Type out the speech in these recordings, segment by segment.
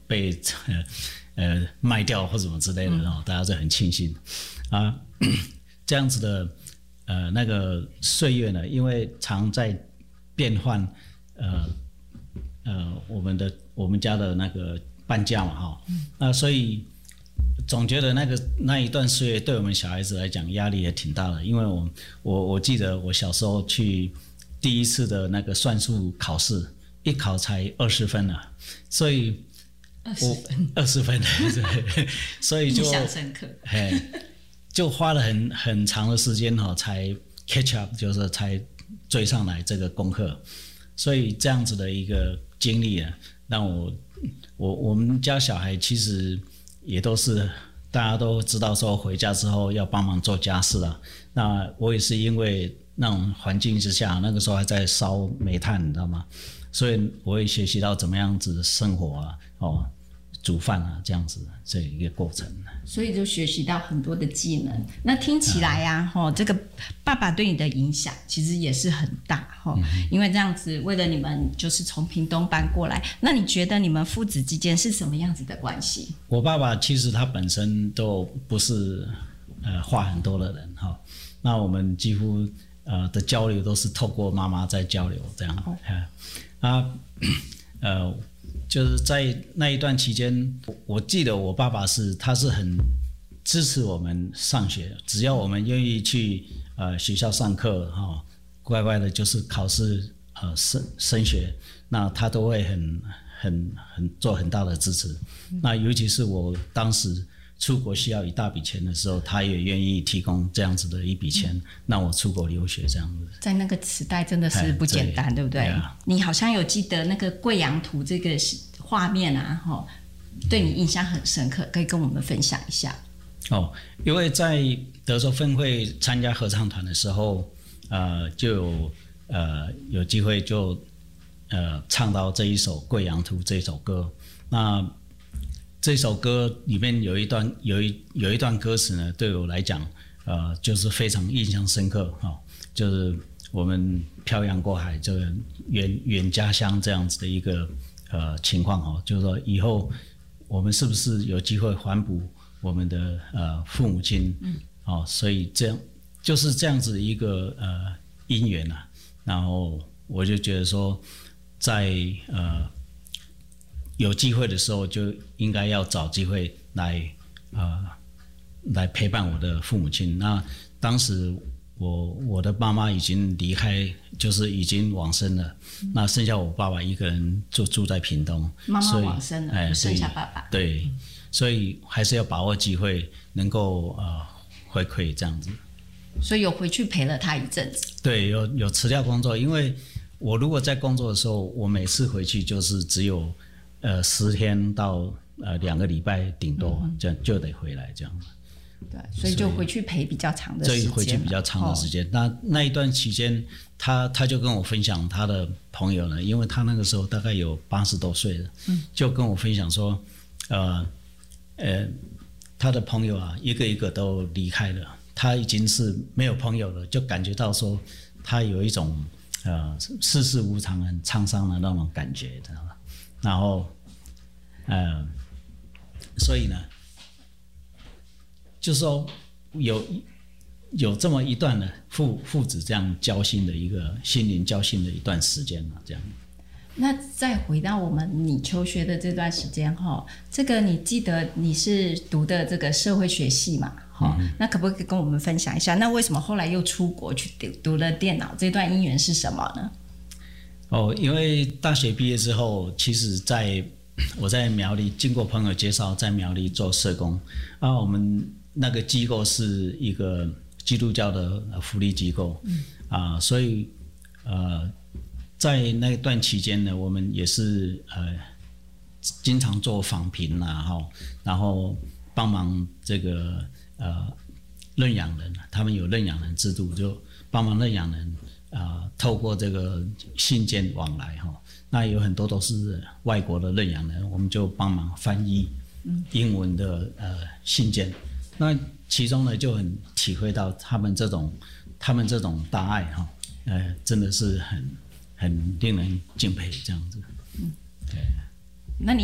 被卖掉或什么之类的大家就很庆幸啊。这样子的那个岁月呢，因为常在变换我们家的那个搬家嘛那所以总觉得那一段岁月对我们小孩子来讲压力也挺大的，因为我记得我小时候去第一次的那个算术考试，一考才20分啊，所以20分对，所以就印象深刻， 就花了很长的时间才 catch up， 就是才追上来这个功课，所以这样子的一个经历啊，让我们家小孩其实也都是大家都知道说回家之后要帮忙做家事啊。那我也是因为那种环境之下，那个时候还在烧煤炭，你知道吗？所以我也学习到怎么样子生活啊，煮饭啊，这样子这一个过程。 所以就学习到很多的技能。那听起来这个爸爸对你的影响其实也是很大因为这样子为了你们就是从屏东搬过来，那你觉得你们父子之间是什么样子的关系？ 我爸爸其实他本身都不是话很多的人那我们几乎的交流都是透过妈妈在交流这样就是在那一段期间，我记得我爸爸他是很支持我们上学，只要我们愿意去学校上课乖乖的就是考试升学，那他都会很做很大的支持。那尤其是我当时出国需要一大笔钱的时候，他也愿意提供这样子的一笔钱让我出国留学这样子。 在那个时代真的是不简单，对不对？你好像有记得那个贵阳图这个画面对你印象很深刻，可以跟我们分享一下。 因为在德州分会参加合唱团的时候就有机会就唱到这一首《贵阳图》这首歌。那这首歌里面有一段歌词呢，对我来讲就是非常印象深刻就是我们漂洋过海，这个远家乡这样子的一个情况就是说以后我们是不是有机会还补我们的父母亲所以这样就是这样子的一个因缘啊。然后我就觉得说在有机会的时候就应该要找机会来陪伴我的父母亲。那当时我的妈妈已经离开，就是已经往生了，那剩下我爸爸一个人就住在屏东。 妈妈往生了，剩下爸爸。 对，所以还是要把握机会能够回馈这样子。 所以有回去陪了他一阵子。对， 有辞掉工作，因为我如果在工作的时候，我每次回去就是只有10天到2个礼拜顶多，这样就得回来这样。 对，所以就回去陪比较长的时间。 所以回去比较长的时间。那一段期间，他就跟我分享他的朋友呢，因为他那个时候大概有80多岁了，就跟我分享说，他的朋友一个一个都离开了，他已经是没有朋友了，就感觉到说他有一种世事无常、很沧桑的那种感觉，知道吗？然后所以呢，就是说有这么一段的父子这样交心的一个心灵交心的一段时间这样。 那再回到你求学的这段时间这个你记得你是读的这个社会学系嘛那可不可以跟我们分享一下，那为什么后来又出国去读了电脑，这段因缘是什么呢？ 因为大学毕业之后，其实我在苗栗经过朋友介绍，在苗栗做社工我们那个机构是一个基督教的福利机构所以在那段期间呢，我们也是经常做访评然后帮忙这个认养人，他们有认养人制度，就帮忙认养人透过这个信件往来那有很多都是外国的认养人，我们就帮忙翻译英文的信件。那其中呢就很体会到他们这种大爱真的是很令人敬佩这样子。对。 那你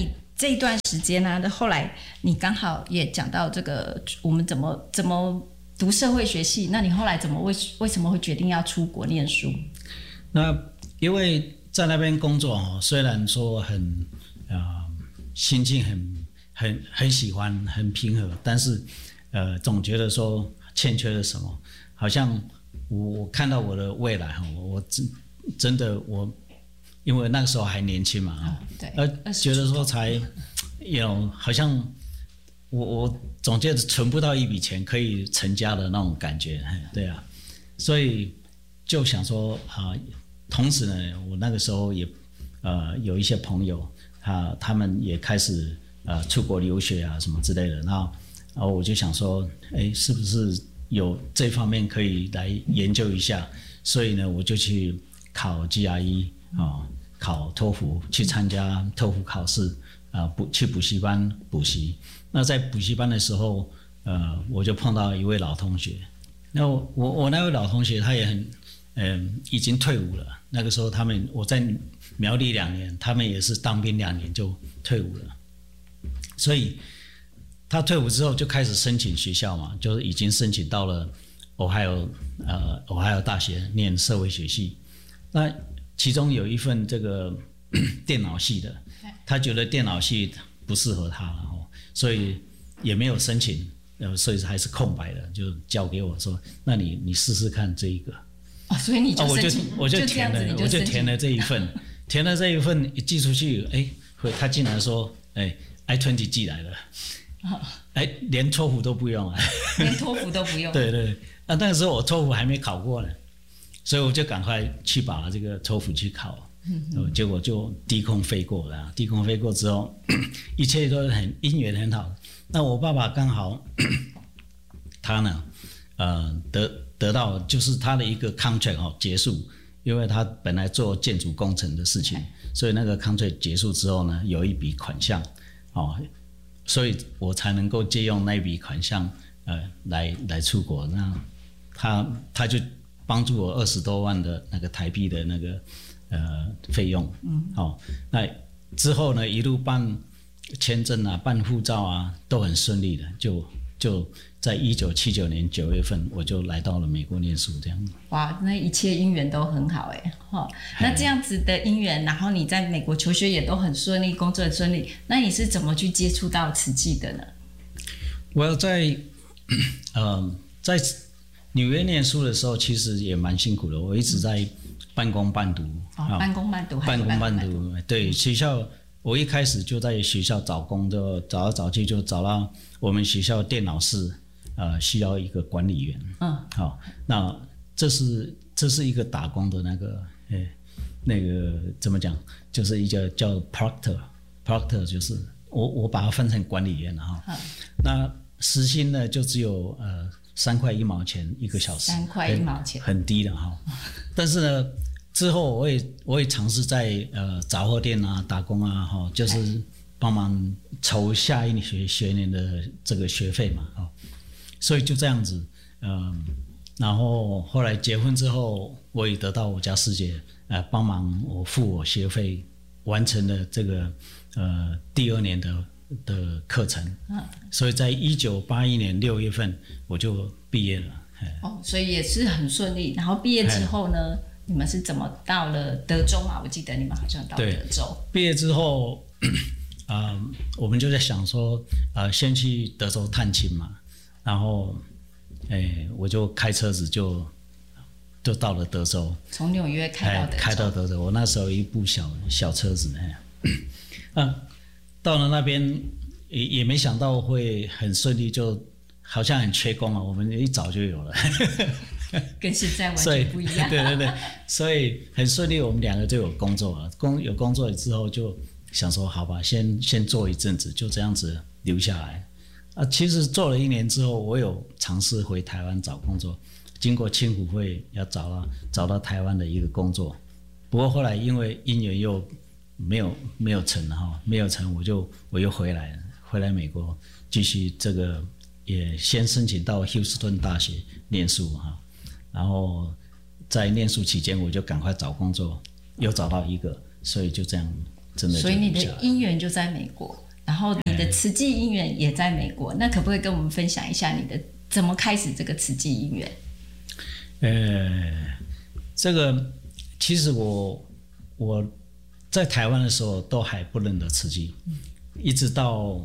这一段时间呢，后来你刚好也讲到这个，我们怎么读社会学系？那你后来为什么会决定要出国念书？ 那因为在那边工作虽然说心境很喜欢，很平和，但是总觉得说欠缺了什么，好像我看到我的未来我真的因为那个时候还年轻嘛对， 觉得说才好像我总觉得存不到一笔钱可以成家的那种感觉，对啊，所以就想说同时呢，我那个时候也有一些朋友他们也开始出国留学啊什么之类的，然后我就想说，是不是有这方面可以来研究一下？所以呢，我就去考 GRE 考托福，去参加托福考试去补习班补习。那在补习班的时候，我就碰到一位老同学。那我那位老同学他也已经退伍了。那个时候我在苗栗2年，他们也是当兵2年就退伍了。所以他退伍之后就开始申请学校嘛，就是已经申请到了Ohio大学念社会学系。那其中有一份这个电脑系的，他觉得电脑系不适合他了所以也没有申请，所以还是空白的，就交给我说，那你试试看这一个。 所以你就申请， 我就填了这一份，填了这一份一寄出去，他竟然说，I-20 寄来了，连托福都不用啊， 连托福都不用。 对，那个时候我托福还没考过呢，所以我就赶快去把这个托福去考，结果就低空飞过了。低空飞过之后，一切都因缘很好。那我爸爸刚好，他呢，得到就是他的一个 contract 结束，因为他本来做建筑工程的事情，所以那个 contract 结束之后呢，有一笔款项所以我才能够借用那一笔款项来出国。那他就帮助我20多万的那个台币的那个费用。那之后呢，一路办签证啊，办护照啊，都很顺利的，就在1979年9月份，我就来到了美国念书，这样。 哇，那一切姻缘都很好那这样子的姻缘，然后你在美国求学也都很顺利，工作很顺利，那你是怎么去接触到慈济的呢？ 我在纽约念书的时候，其实也蛮辛苦的，我一直在半工半读。 半工半读， 对，学校。我一开始就在学校找工，就找来找去就找到我们学校电脑室，需要一个管理员。那这是一个打工的那个怎么讲？就是一个叫 Proctor 就是我把它分成管理员那时薪呢就只有3块1毛钱1个小时，3 块1毛钱， 很低的但是呢。之后我也尝试在杂货店打工就是帮忙筹下一学年的这个学费嘛所以就这样子然后后来结婚之后，我也得到我家师姐帮忙我付我学费，完成了这个第2年的课程所以在1981年6月份我就毕业了。 所以也是很顺利。然后毕业之后呢？你们是怎么到了德州嘛？我记得你们好像到德州。 毕业之后，我们就在想说，先去德州探亲嘛。然后，我就开车子就到了德州。 从纽约开到德州。 我那时候有一部小车子到了那边也没想到会很顺利，就好像很缺工我们一早就有了。 跟现在完全不一样。 对，所以很顺利，我们2个就有工作了。有工作之后就想说，好吧，先做一阵子，就这样子留下来。其实做了1年之后，我有尝试回台湾找工作，经过青辅会要找到台湾的一个工作，不过后来因为因缘又没有成没有成，我又回来美国继续这个，也先申请到休斯顿大学念书然后在念书期间，我就赶快找工作，又找到一个，所以就这样真的就。 所以你的姻缘就在美国， 然后你的慈济因缘也在美国，那可不可以跟我们分享一下你的怎么开始这个慈济因缘？ 这个其实我在台湾的时候都还不认得慈济，一直到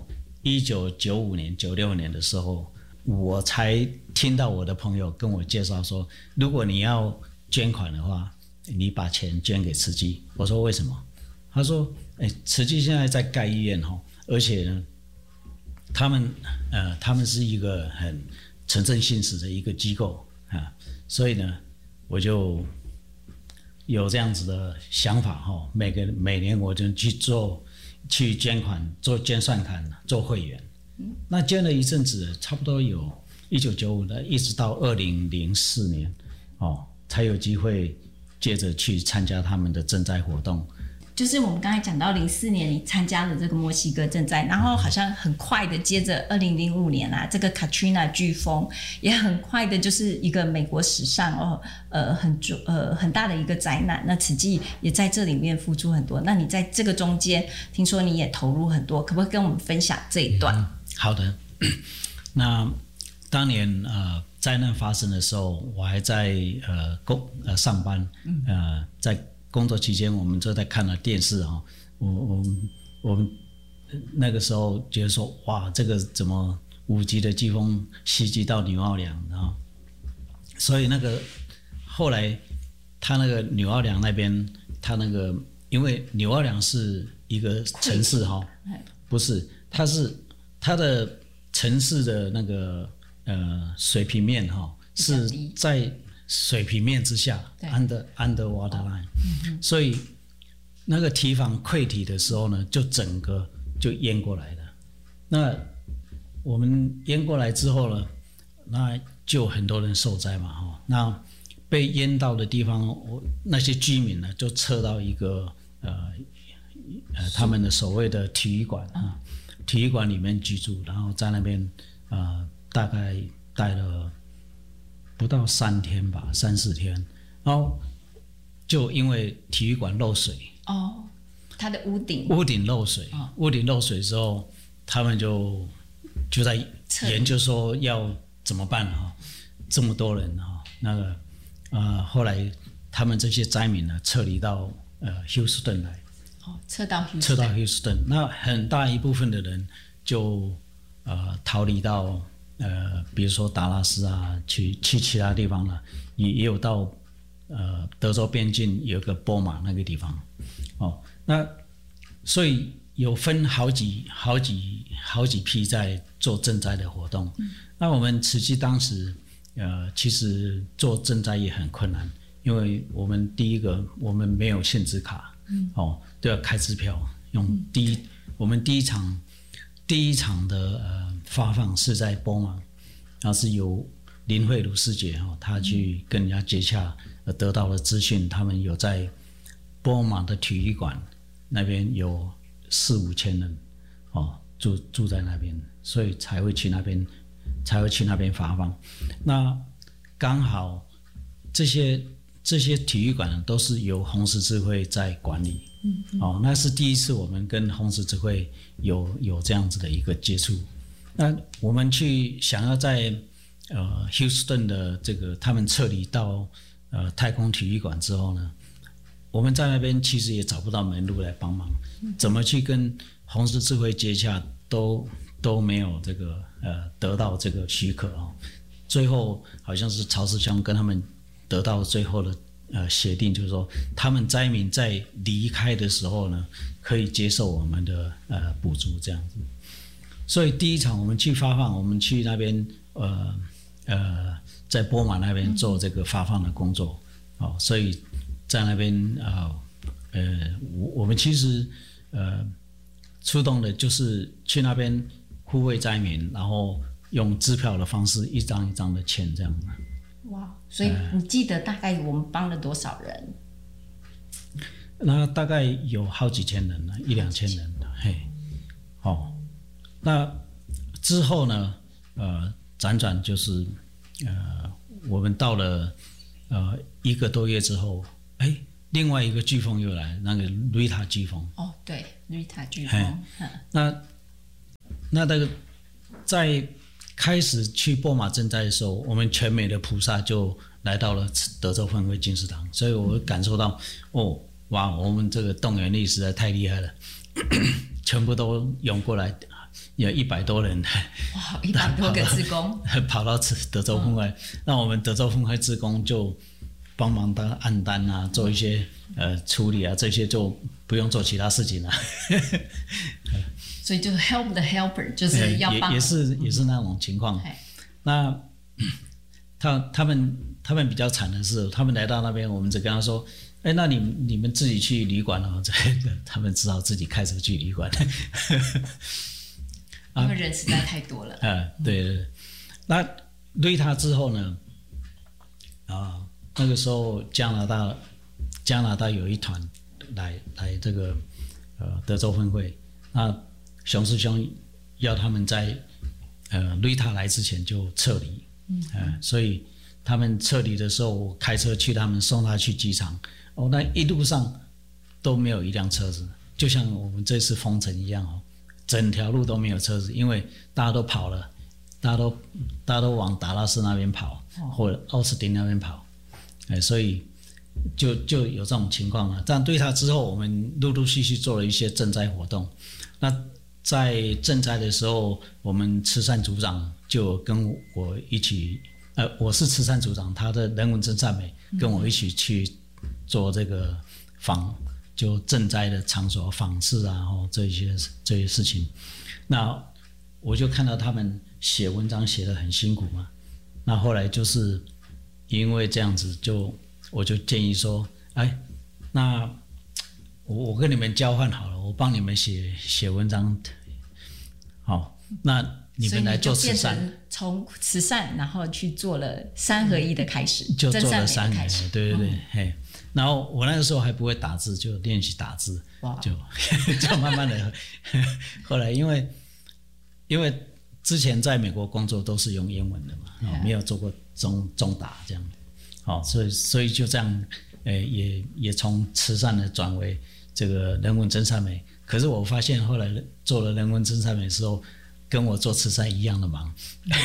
1995年、96年的时候，我才听到我的朋友跟我介绍说，如果你要捐款的话，你把钱捐给慈济。我说为什么？他说，慈济现在在盖医院哈，而且呢，他们是一个很诚正信实的一个机构啊，所以呢，我就有这样子的想法哈，每年我就去捐款，做捐善款，做会员。那捐了一阵子，差不多有1995的，一直到2004年才有机会接着去参加他们的赈灾活动。 就是我们刚才讲到04年你参加了这个墨西哥赈灾，然后好像很快的接着2005年这个 Katrina 飓风也很快的就是一个美国史上很大的一个灾难，那慈济也在这里面付出很多。那你在这个中间听说你也投入很多，可不可以跟我们分享这一段？ 好的。那当年灾难发生的时候，我还在上班，在工作期间，我们就在看了电视我们那个时候觉得说，哇，这个怎么5级的飓风袭击到纽奥良，所以那个后来他那个纽奥良那边，他那个因为纽奥良是一个城市不是，它的城市的那个水平面是在水平面之下 under water line，所以那个堤防溃堤的时候呢，就整个就淹过来了。那我们淹过来之后呢，那就很多人受灾嘛那被淹到的地方，那些居民呢就撤到一个他们的所谓的体育馆体育馆里面居住，然后在那边大概待了不到3天吧，3、4天，然后就因为体育馆漏水它的屋顶漏水，屋顶漏水之后，他们就在研究说要怎么办这么多人那个后来他们这些灾民呢撤离到Houston 来， 撤到 Houston， 那很大一部分的人就逃离到比如说达拉斯去其他地方了，也有到德州边境有个波马那个地方那所以有分好几批在做赈灾的活动。那我们慈济当时其实做赈灾也很困难，因为我们第一个我们没有限制卡都要开支票，用我们第一场的发放是在波马，然后是由林慧茹师姐她去跟人家接洽，得到了资讯，他们有在波马的体育馆那边有4、5千人住在那边，所以才会去那边发放。那刚好这些体育馆都是由红十字会在管理，那是第一次我们跟红十字会有这样子的一个接触。那我们去想要在Houston 的这个他们撤离到太空体育馆之后呢，我们在那边其实也找不到门路来帮忙，怎么去跟红十字会接洽都没有这个得到这个许可最后好像是曹世强跟他们得到最后的协定，就是说他们灾民在离开的时候呢，可以接受我们的补助这样子。所以第一场我们去发放，我们去那边在波马那边做这个发放的工作所以在那边我们其实出动的就是去那边护卫灾民，然后用支票的方式一张一张的签这样。 哇，所以你记得大概我们帮了多少人？ 那大概有好几千人了，1、2千人那之后呢辗转就是我们到了1个多月之后，另外一个飓风又来，那个瑞塔飓风。 对，瑞塔飓风。 那那个在开始去波马赈灾的时候，我们全美的菩萨就来到了德州分会金石堂，所以我感受到哇，我们这个动员力实在太厉害了，全部都涌过来，有100多人， 哇，100多个志工跑到德州分会，那我们德州分会志工就帮忙当按单啊，做一些处理啊，这些就不用做其他事情了。 所以就是 help the helper， 就是要帮也是那种情况。那他们比较惨的是，他们来到那边，我们只跟他说，那你们自己去旅馆哦，他们只好自己开车去旅馆。 因为人实在太多了。 对。那瑞塔之后呢？那个时候加拿大有一团来这个德州分会，那熊师兄要他们在瑞塔来之前就撤离，所以他们撤离的时候，我开车去他们送他去机场，那一路上都没有一辆车子，就像我们这次封城一样整条路都没有车子，因为大家都跑了，大家都往达拉斯那边跑，或者奥斯汀那边跑，所以就有这种情况了。但对他之后，我们陆陆续续做了一些赈灾活动。那在赈灾的时候，我们慈善组长就跟我一起，我是慈善组长，他的人文真善美跟我一起去做这个就赈灾的场所访视啊，这些事情。那我就看到他们写文章写得很辛苦嘛。那后来就是因为这样子，我就建议说，那我跟你们交换好了，我帮你们写文章，那你们来做慈善。所以你就变成从慈善，然后去做了3合1的开始， 就做了3合，对。然后我那个时候还不会打字，就练习打字，就慢慢的。后来因为之前在美国工作都是用英文的嘛，没有做过中打这样，所以就这样，也从慈善的转为这个人文真善美。可是我发现后来做了人文真善美的时候，跟我做慈善一样的忙。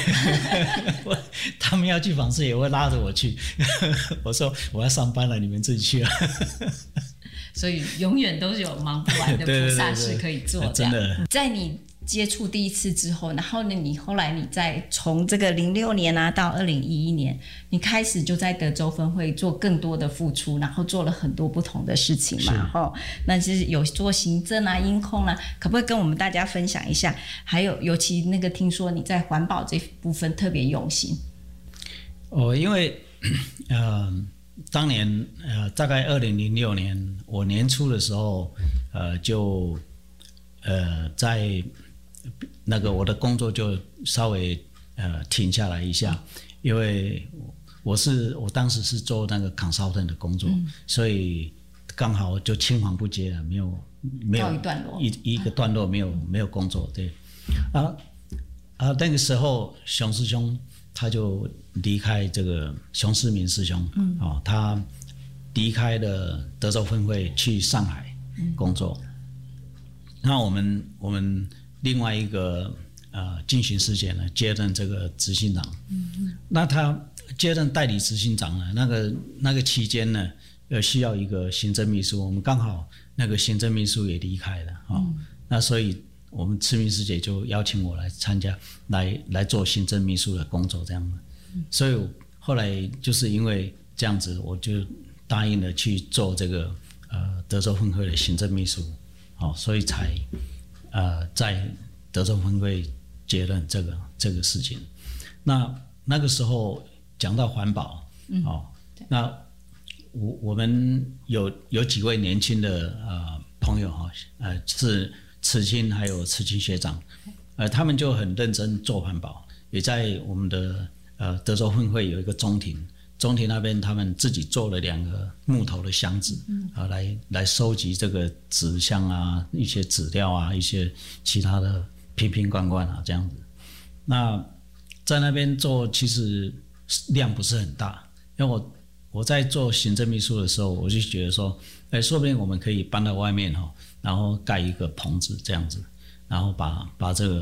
他们要去访视也会拉着我去。我说我要上班了，你们自己去啊。 所以永远都是有忙不完的菩萨事可以做。 真的， 在你接触第一次之后，然后呢，你后来你再从这个06年到2011年，你开始就在德州分会做更多的付出，然后做了很多不同的事情嘛，那就是有做行政啊、音控啊，可不可以跟我们大家分享一下？还有尤其那个听说你在环保这部分特别用心。 因为当年大概2006年我年初的时候，就在那个我的工作就稍微停下来一下，因为我当时是做那个 consultant 的工作，所以刚好就青黄不接了，没有一个段落没有工作，对。那个时候熊师兄他就离开这个熊世民师兄，他离开了德州分会去上海工作。那我们另外一个进行师姐呢接任这个执行长，那他接任代理执行长呢，那个期间呢，需要一个行政秘书，我们刚好那个行政秘书也离开了那所以我们慈明师姐就邀请我来参加，来做行政秘书的工作这样的，所以后来就是因为这样子，我就答应了去做这个德州分会的行政秘书。所以才在德州分会接任这个事情。那个时候讲到环保，那我们有几位年轻的朋友是慈青还有慈青学长，他们就很认真做环保，也在我们的德州分会有一个中庭那边他们自己做了2个木头的箱子，来收集这个纸箱啊、一些纸料啊、一些其他的瓶罐啊这样子。那在那边做其实量不是很大，因为我在做行政秘书的时候，我就觉得说，说不定我们可以搬到外面然后盖一个棚子这样子，然后把这个其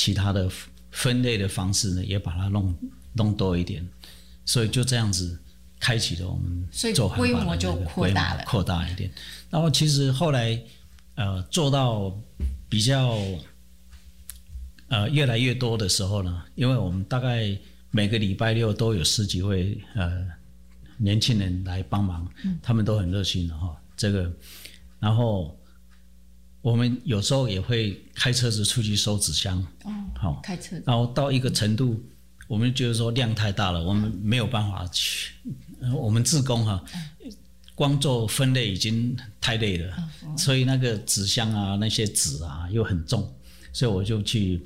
其他的分类的方式呢，也把它弄多一点，所以就这样子开启了我们做环保的规模就扩大一点。然后其实后来做到比较越来越多的时候呢，因为我们大概每个礼拜六都有10几位年轻人来帮忙，他们都很热心的这个，然后我们有时候也会开车子出去收纸箱， 开车子， 然后到一个程度，我们觉得说量太大了，我们没有办法去，我们志工光做分类已经太累了，所以那个纸箱啊，那些纸啊又很重，所以我就去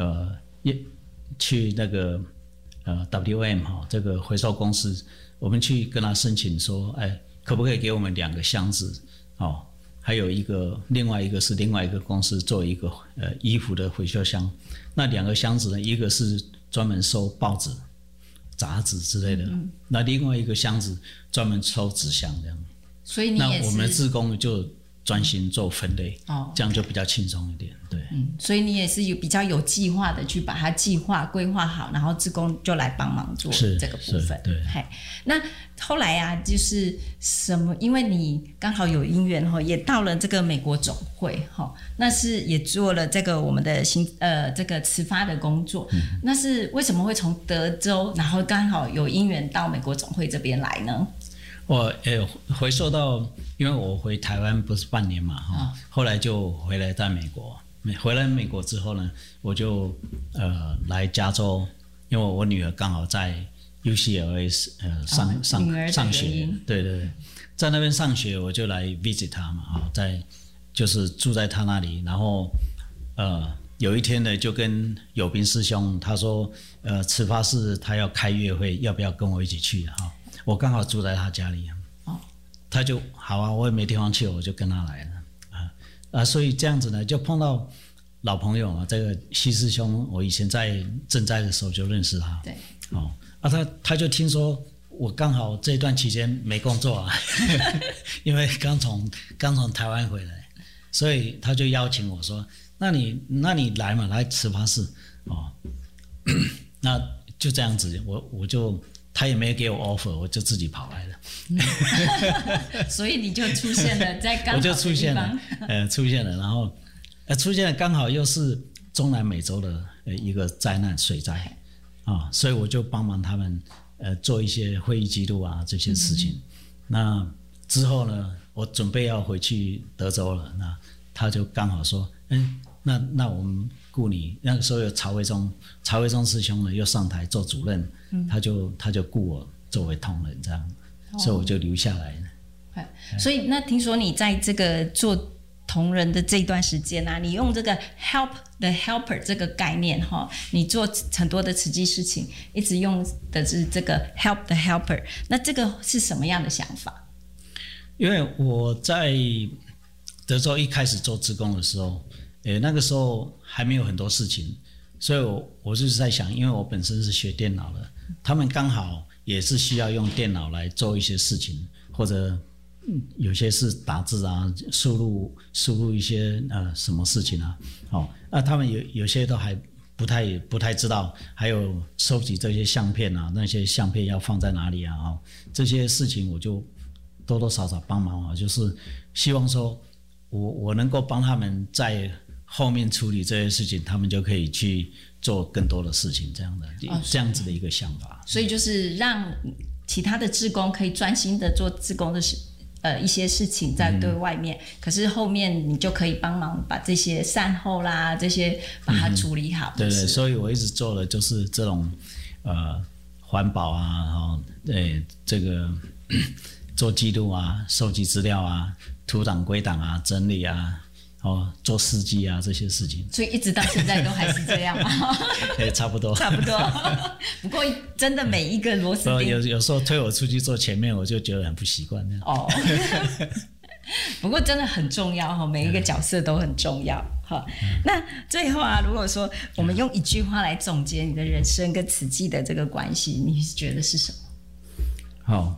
那个WM 这个回收公司，我们去跟他申请说，可不可以给我们2个箱子还有另外一个是另外一个公司做一个衣服的回收箱，那2个箱子呢，一个是专门收报纸、杂志之类的，那另外一个箱子专门收纸箱这样。 所以你也是， 那我们的志工就专心做分类，这样就比较轻松一点，对。 所以你也是比较有计划的去把它计划规划好，然后志工就来帮忙做这个部分。 对。 那后来啊，就是什么？因为你刚好有因缘也到了这个美国总会那是也做了这个我们的这个慈发的工作。那是为什么会从德州，然后刚好有因缘到美国总会这边来呢？ 我回溯到，因为我回台湾不是半年嘛，后来就回来在美国。回来美国之后呢，我就来加州，因为我女儿刚好在 UCLA 上学，对，在那边上学，我就来 visit 她嘛，就是住在她那里，然后有一天呢，就跟友斌师兄他说，慈发寺他要开月会，要不要跟我一起去我刚好住在他家里，他就好啊，我也没地方去，我就跟他来了所以这样子呢，就碰到老朋友这个西师兄，我以前在赈灾的时候就认识他， 对， 他就听说我刚好这段期间没工作因为刚从台湾回来，所以他就邀请我说，那你来嘛，来慈发寺那就这样子，我就。他也没给我 offer， 我就自己跑来了。 所以你就出现了在刚好的地方。我就出现了，然后出现了刚好又是中南美洲的一个灾难水灾所以我就帮忙他们做一些会议记录这些事情。那之后呢，我准备要回去德州了，那他就刚好说，那我们雇你。那个时候有曹维忠师兄呢又上台做主任，他就雇我作为同仁这样，所以我就留下来了。 所以那听说你在这个做同仁的这段时间你用这个 help the helper 这个概念你做很多的慈济事情，一直用的是这个 help the helper， 那这个是什么样的想法？ 因为我在德州一开始做志工的时候，那个时候还没有很多事情，所以我就是在想，因为我本身是学电脑的，他们刚好也是需要用电脑来做一些事情，或者有些是打字输入一些什么事情他们有些都还不太知道，还有收集这些相片那些相片要放在哪里这些事情我就多多少少帮忙就是希望说我能够帮他们在后面处理这些事情，他们就可以去做更多的事情，这样子的一个想法。 所以就是让其他的志工可以专心的做志工的一些事情在对外面，可是后面你就可以帮忙把这些善后啦这些把它处理好。 对，所以我一直做的就是这种环保这个做记录收集资料图档归档整理做司机这些事情， 所以一直到现在都还是这样吗？ 差不多。 不过真的每一个螺丝钉， 有时候推我出去坐前面，我就觉得很不习惯。 不过真的很重要每一个角色都很重要。那最后如果说我们用一句话来总结你的人生跟慈济的这个关系，你觉得是什么？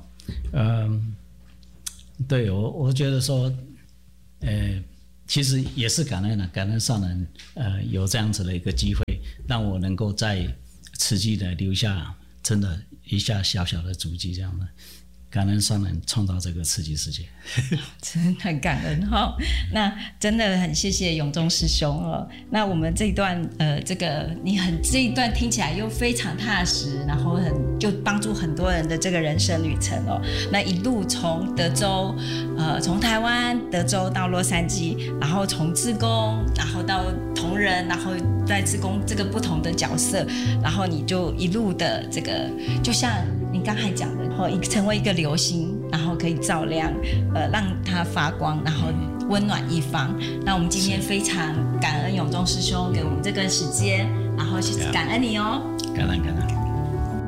对，我觉得说，其实也是感恩上人有这样子的一个机会， 让我能够在慈济的留下真的一下小小的足迹，这样的。感恩上人创造这个慈济世界， 真的很感恩哈。那真的很谢谢永忠师兄哦。那我们这一段这一段听起来又非常踏实，然后就帮助很多人的这个人生旅程哦。那一路从德州，从台湾德州到洛杉矶，然后从志工，然后到同仁，然后在志工这个不同的角色，然后你就一路的这个，就像你刚才讲的，成为一个流星，然后可以照亮，让它发光，然后温暖一方。那我们今天非常感恩永忠师兄给我们这个时间，然后感恩你哦， 感恩。